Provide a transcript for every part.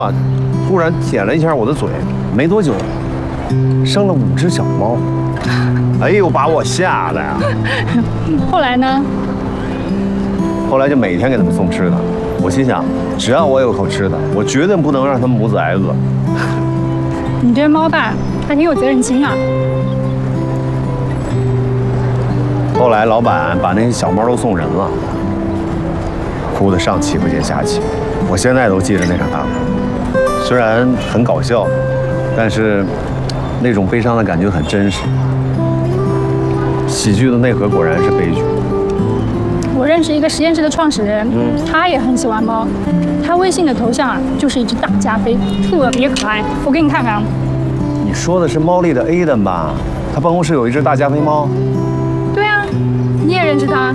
啊，突然舔了一下我的嘴，没多久，生了5只小猫。哎呦，把我吓的呀！ 后来呢？ 后来就每天给他们送吃的。我心想，只要我有口吃的，我绝对不能让他们母子挨饿。 你这猫爸还挺有责任心啊。 后来老板把那些小猫都送人了，哭得上气不接下气。我现在都记着那场大哭，虽然很搞笑，但是那种悲伤的感觉很真实。喜剧的内核果然是悲剧。 我认识一个实验室的创始人，他也很喜欢猫，他微信的头像就是一只大加菲，特别可爱。我给你看看。 你说的是猫力的 Aden 吧？他办公室有一只大加菲猫。 对啊，你也认识他。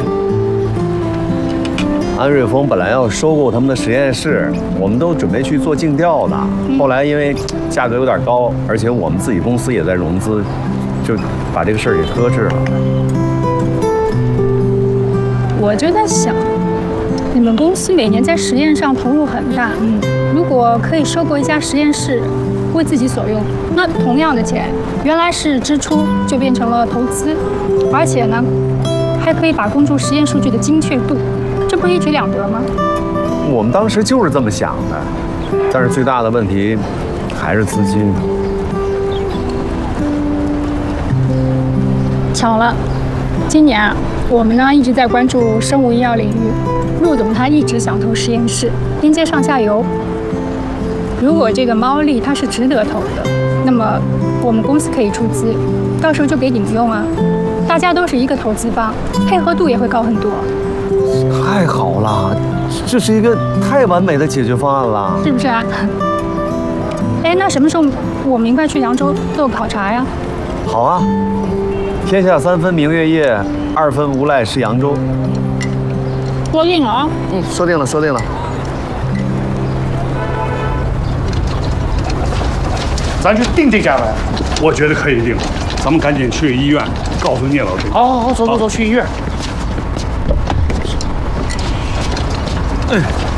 安瑞丰本来要收购他们的实验室，我们都准备去做尽调的。后来因为价格有点高，而且我们自己公司也在融资，就把这个事儿给搁置了。 我就在想，你们公司每年在实验上投入很大，如果可以收购一家实验室，为自己所用，那同样的钱，原来是支出就变成了投资，而且呢，还可以把关注实验数据的精确度，这不是一举两得吗？ 我们当时就是这么想的，但是最大的问题还是资金。 巧了，今年我们呢一直在关注生物医药领域，陆总他一直想投实验室，连接上下游。如果这个猫力它是值得投的，那么我们公司可以出资，到时候就给你们用啊。大家都是一个投资方，配合度也会高很多。 太好了，这是一个太完美的解决方案了， 是不是啊？哎，那什么时候我们一块去扬州做考察呀？ 好啊，天下3分明月夜，2分无赖是扬州。 说定了啊？ 说定了，说定了。 咱就定这家呗，我觉得可以定。咱们赶紧去医院告诉聂老师。 好，走，去医院。 哎。